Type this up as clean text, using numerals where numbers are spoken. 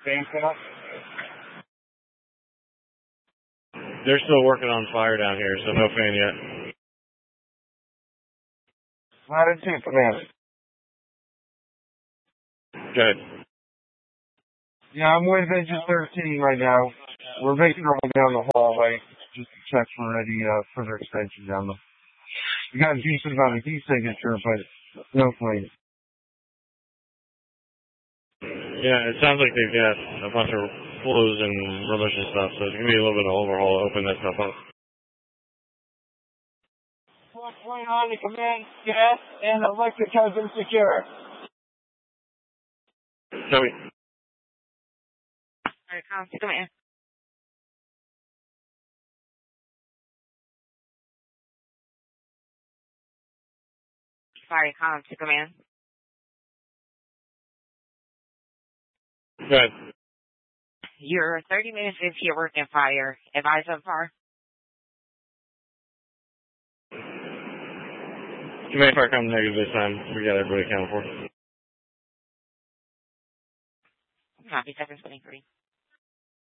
fan cut? They're still working on fire down here, so no fan yet. Latitude, command. Good. Yeah, I'm with Engine 13 right now. We're making our way down the hallway just to check for any further extension down the. We got a decent amount of heat signature, but no flame. Yeah, it sounds like they've got a bunch of flows and rubbish and stuff, so it's going to be a little bit of overhaul to open that stuff up. What's going on in command? Gas and electric has been secure. Copy. Alright, come to command. Sorry, calm to command. Good. You're 30 minutes into your working fire. Advise on far. Command fire come negative this time. We got everybody accounted for. Copy, 723.